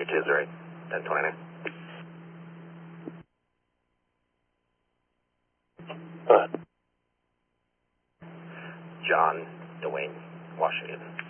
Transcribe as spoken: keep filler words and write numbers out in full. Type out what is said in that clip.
three two zero eight, ten twenty-nine. Go ahead. John Dwayne, Washington.